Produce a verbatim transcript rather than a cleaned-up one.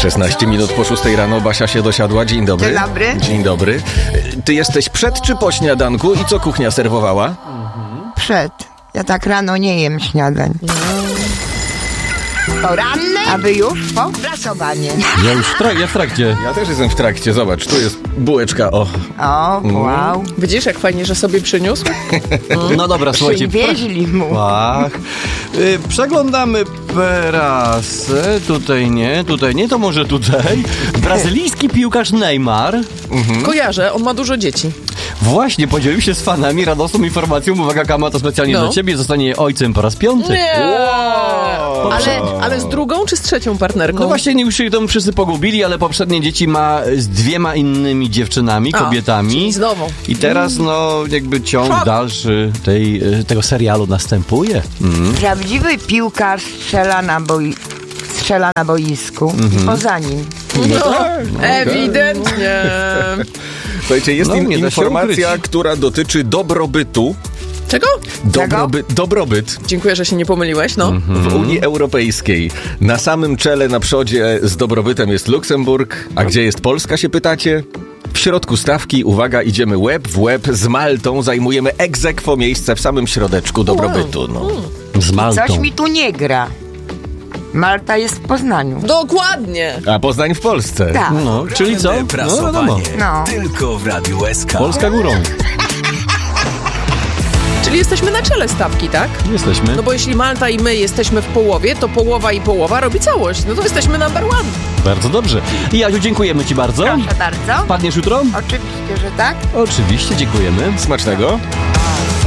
szesnaście minut po szóstej rano Basia się dosiadła. Dzień dobry. Dzień dobry. Dzień dobry. Ty jesteś przed czy po śniadanku i co kuchnia serwowała? Przed. Ja tak rano nie jem śniadań. Poranne, aby już po prasowanie. Ja już w, trak- ja w trakcie. Ja też jestem w trakcie. Zobacz, tu jest bułeczka. O, O, wow. Widzisz, jak fajnie, że sobie przyniósł? No dobra, słuchajcie. Przywieźli mu. Ach, y, przeglądamy prasę. Tutaj nie, tutaj nie, to może tutaj. Brazylijski piłkarz Neymar Kojarzę, on ma dużo dzieci. właśnie podzielił się z fanami radosną informacją. Uwaga, Kama, to specjalnie No. dla ciebie. Zostanie ojcem po raz piąty. Nie! Wow. Ale, ale z drugą czy z trzecią partnerką? No właśnie, już się tam wszyscy pogubili, ale poprzednie dzieci ma z dwiema innymi dziewczynami, A, kobietami. czyli z nową. I teraz, no, jakby ciąg Szok. dalszy tej, tego serialu następuje. Mm. Prawdziwy piłkarz strzela na, boi... strzela na boisku i poza nim. No, ewidentnie. słuchajcie, jest No, im nie da się informacja, ukryć. która dotyczy dobrobytu. Czego? Dobroby- dobrobyt Dziękuję, że się nie pomyliłeś, no. w Unii Europejskiej. Na samym czele, na przodzie z dobrobytem jest Luksemburg. A gdzie jest Polska, się pytacie? W środku stawki, uwaga, idziemy łeb w łeb z Maltą. Zajmujemy ex aequo miejsce w samym środeczku dobrobytu. No. Z Maltą. Coś mi tu nie gra. Malta jest w Poznaniu. Dokładnie. A Poznań w Polsce. Tak. No, czyli co? No, Prasowanie. wiadomo. No. Tylko w Radiu S K. Polska górą. Czyli jesteśmy na czele stawki, tak? Jesteśmy. No bo jeśli Malta i my jesteśmy w połowie, to połowa i połowa robi całość. No to jesteśmy number one. Bardzo dobrze. I Jaziu, dziękujemy ci bardzo. Proszę bardzo. Wpadniesz jutro? Oczywiście, że tak. Oczywiście, dziękujemy. Smacznego.